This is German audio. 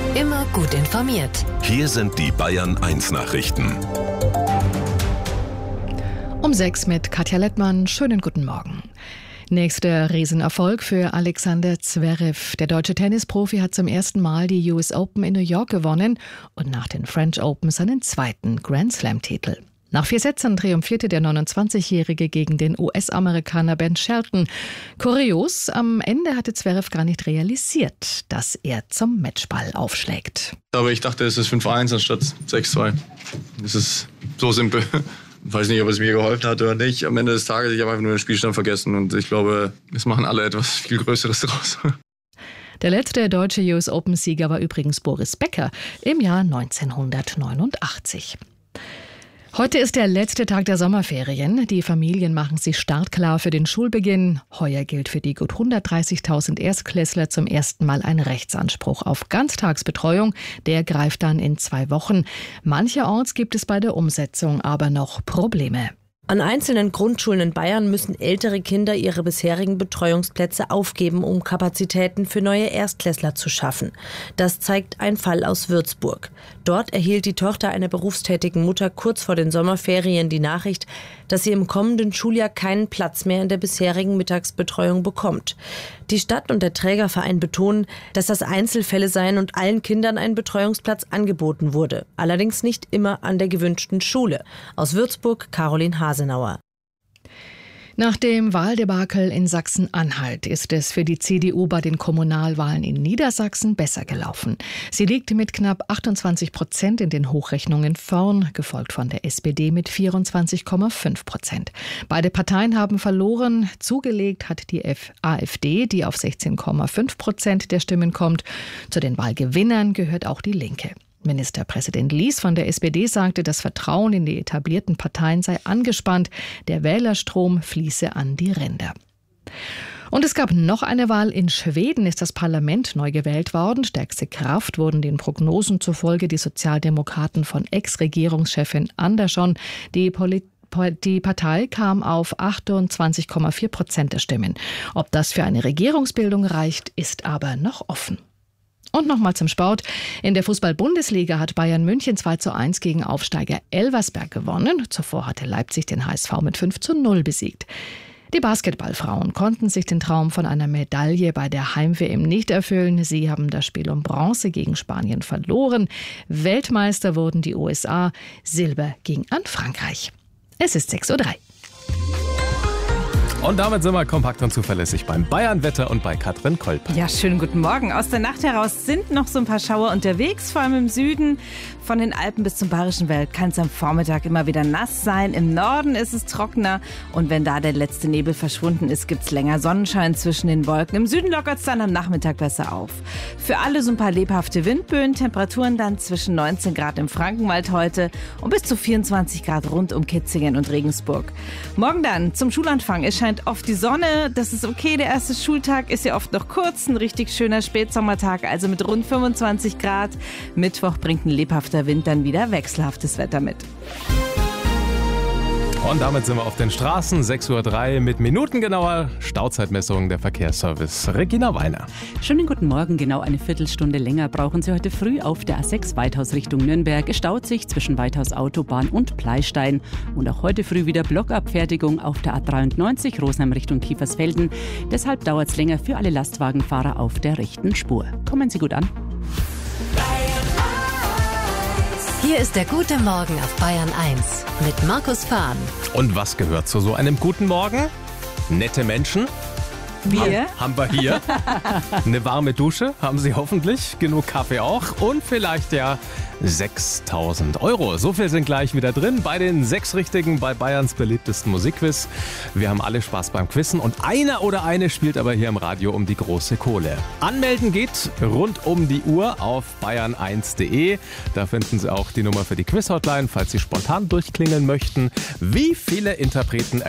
Immer gut informiert. Hier sind die Bayern 1 Nachrichten. Um 6 mit Katja Lettmann. Schönen guten Morgen. Nächster Riesenerfolg für Alexander Zverev. Der deutsche Tennisprofi hat zum ersten Mal die US Open in New York gewonnen und nach den French Open seinen zweiten Grand Slam-Titel. Nach 4 Sätzen triumphierte der 29-Jährige gegen den US-Amerikaner Ben Shelton. Kurios, am Ende hatte Zverev gar nicht realisiert, dass er zum Matchball aufschlägt. Aber ich dachte, es ist 5-1 anstatt 6-2. Es ist so simpel. Ich weiß nicht, ob es mir geholfen hat oder nicht. Am Ende des Tages, ich habe einfach nur den Spielstand vergessen und ich glaube, es machen alle etwas viel Größeres draus. Der letzte deutsche US Open-Sieger war übrigens Boris Becker im Jahr 1989. Heute ist der letzte Tag der Sommerferien. Die Familien machen sich startklar für den Schulbeginn. Heuer gilt für die gut 130.000 Erstklässler zum ersten Mal ein Rechtsanspruch auf Ganztagsbetreuung. Der greift dann in 2 Wochen. Mancherorts gibt es bei der Umsetzung aber noch Probleme. An einzelnen Grundschulen in Bayern müssen ältere Kinder ihre bisherigen Betreuungsplätze aufgeben, um Kapazitäten für neue Erstklässler zu schaffen. Das zeigt ein Fall aus Würzburg. Dort erhielt die Tochter einer berufstätigen Mutter kurz vor den Sommerferien die Nachricht, dass sie im kommenden Schuljahr keinen Platz mehr in der bisherigen Mittagsbetreuung bekommt. Die Stadt und der Trägerverein betonen, dass das Einzelfälle seien und allen Kindern ein Betreuungsplatz angeboten wurde. Allerdings nicht immer an der gewünschten Schule. Aus Würzburg, Caroline Hasenauer. Nach dem Wahldebakel in Sachsen-Anhalt ist es für die CDU bei den Kommunalwahlen in Niedersachsen besser gelaufen. Sie liegt mit knapp 28% in den Hochrechnungen vorn, gefolgt von der SPD mit 24,5%. Beide Parteien haben verloren. Zugelegt hat die AfD, die auf 16,5% der Stimmen kommt. Zu den Wahlgewinnern gehört auch die Linke. Ministerpräsident Lies von der SPD sagte, das Vertrauen in die etablierten Parteien sei angespannt. Der Wählerstrom fließe an die Ränder. Und es gab noch eine Wahl. In Schweden ist das Parlament neu gewählt worden. Stärkste Kraft wurden den Prognosen zufolge die Sozialdemokraten von Ex-Regierungschefin Andersson. Die Partei kam auf 28,4% der Stimmen. Ob das für eine Regierungsbildung reicht, ist aber noch offen. Und nochmal zum Sport. In der Fußball-Bundesliga hat Bayern München 2:1 gegen Aufsteiger Elversberg gewonnen. Zuvor hatte Leipzig den HSV mit 5:0 besiegt. Die Basketballfrauen konnten sich den Traum von einer Medaille bei der Heim-WM nicht erfüllen. Sie haben das Spiel um Bronze gegen Spanien verloren. Weltmeister wurden die USA. Silber ging an Frankreich. Es ist 6:03 Uhr. Und damit sind wir kompakt und zuverlässig beim Bayern-Wetter und bei Katrin Kolper. Ja, schönen guten Morgen. Aus der Nacht heraus sind noch so ein paar Schauer unterwegs, vor allem im Süden. Von den Alpen bis zum Bayerischen Wald kann es am Vormittag immer wieder nass sein. Im Norden ist es trockener und wenn da der letzte Nebel verschwunden ist, gibt es länger Sonnenschein zwischen den Wolken. Im Süden lockert es dann am Nachmittag besser auf. Für alle so ein paar lebhafte Windböen, Temperaturen dann zwischen 19 Grad im Frankenwald heute und bis zu 24 Grad rund um Kitzingen und Regensburg. Morgen dann zum Schulanfang. Es scheint oft die Sonne, das ist okay. Der erste Schultag ist ja oft noch kurz, ein richtig schöner Spätsommertag, also mit rund 25 Grad. Mittwoch bringt ein lebhafter Wind dann wieder wechselhaftes Wetter mit. Und damit sind wir auf den Straßen, 6:03 Uhr mit minutengenauer Stauzeitmessung der Verkehrsservice. Regina Weiner. Schönen guten Morgen. Genau eine Viertelstunde länger brauchen Sie heute früh auf der A6 Weithaus Richtung Nürnberg. Es staut sich zwischen Weithaus Autobahn und Pleistein. Und auch heute früh wieder Blockabfertigung auf der A93 Rosenheim Richtung Kiefersfelden. Deshalb dauert es länger für alle Lastwagenfahrer auf der rechten Spur. Kommen Sie gut an. Hier ist der gute Morgen auf Bayern 1 mit Markus Fahn. Und was gehört zu so einem guten Morgen? Nette Menschen. Wir? Haben wir hier. Eine warme Dusche haben Sie hoffentlich. Genug Kaffee auch. Und vielleicht ja 6.000 €. So viel sind gleich wieder drin bei den 6 Richtigen bei Bayerns beliebtesten Musikquiz. Wir haben alle Spaß beim Quizzen und einer oder eine spielt aber hier im Radio um die große Kohle. Anmelden geht rund um die Uhr auf bayern1.de. Da finden Sie auch die Nummer für die Quiz-Hotline, falls Sie spontan durchklingeln möchten. Wie viele Interpreten